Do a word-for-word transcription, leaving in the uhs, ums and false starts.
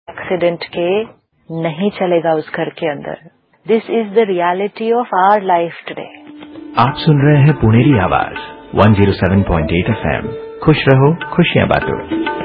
Accident के नहीं चलेगा उस घर के अंदर. This is the reality of our life today. आप सुन रहे हैं पुनेरी आवाज one zero seven point eight F M. खुश रहो, खुशियां बांटो.